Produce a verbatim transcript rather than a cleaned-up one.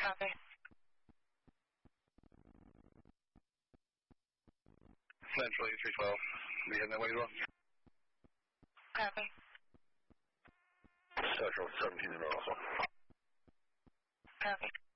Copy. Central eighty-three twelve. Be heading that way as well. Copy. Central seventeen to north also. Copy.